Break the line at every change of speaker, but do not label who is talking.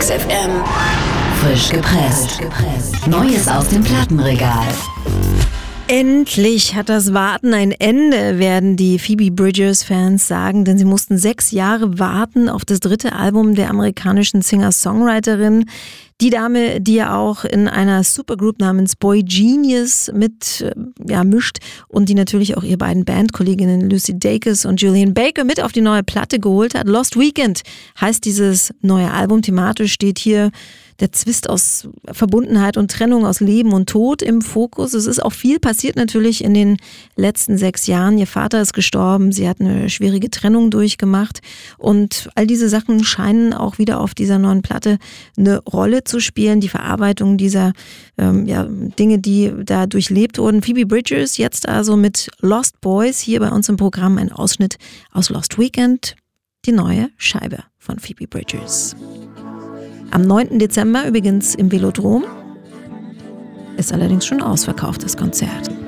Deluxe FM.
Frisch gepresst. Neues aus dem Plattenregal.
Endlich hat das Warten ein Ende, werden die Phoebe Bridgers-Fans sagen, denn sie mussten 6 Jahre warten auf das 3. Album der amerikanischen Singer-Songwriterin. Die Dame, die ja auch in einer Supergroup namens Boy Genius mischt und die natürlich auch ihre beiden Bandkolleginnen Lucy Dacus und Julian Baker mit auf die neue Platte geholt hat. Lost Weekend heißt dieses neue Album. Thematisch steht hier der Zwist aus Verbundenheit und Trennung, aus Leben und Tod im Fokus. Es ist auch viel passiert natürlich in den letzten 6 Jahren. Ihr Vater ist gestorben, sie hat eine schwierige Trennung durchgemacht und all diese Sachen scheinen auch wieder auf dieser neuen Platte eine Rolle zu spielen. Die Verarbeitung dieser Dinge, die da durchlebt wurden. Phoebe Bridgers jetzt also mit Lost Boys, hier bei uns im Programm ein Ausschnitt aus Lost Weekend, die neue Scheibe von Phoebe Bridgers. Am 9. Dezember übrigens im Velodrom. Ist allerdings schon ausverkauft, das Konzert.